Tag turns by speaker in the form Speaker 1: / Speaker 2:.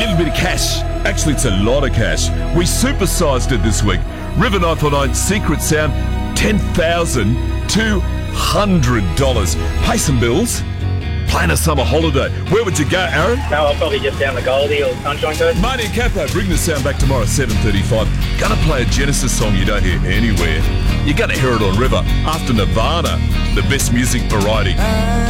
Speaker 1: little bit of cash. Actually, it's a lot of cash. We supersized it this week. River 949 Secret Sound, $10,200. Pay some bills. Plan a summer holiday. Where would you go, Aaron?
Speaker 2: No, I'll probably just down the Goldie or Sunshine Coast.
Speaker 1: Marty and Capo, bring the sound back tomorrow at 7:35. Gonna play a Genesis song you don't hear anywhere. You're gonna hear it on River after Nirvana, the best music variety.